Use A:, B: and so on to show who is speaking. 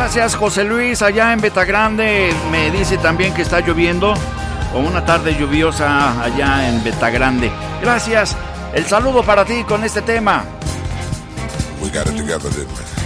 A: Gracias, José Luis, allá en Betagrande. Me dice también que está lloviendo, o una tarde lluviosa allá en Betagrande. Gracias. El saludo para ti con este tema.
B: We got it together, didn't we?